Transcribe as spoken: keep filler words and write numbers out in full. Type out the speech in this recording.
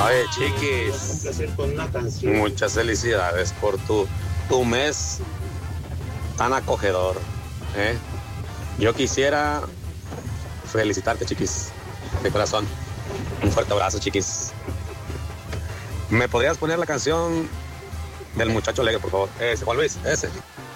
Oye, Chiquis, muchas felicidades por tu, tu mes tan acogedor, ¿eh? Yo quisiera felicitarte, Chiquis, de corazón. Un fuerte abrazo, Chiquis. ¿Me podrías poner la canción del muchacho alegre, por favor? Ese, Juan Luis, ese.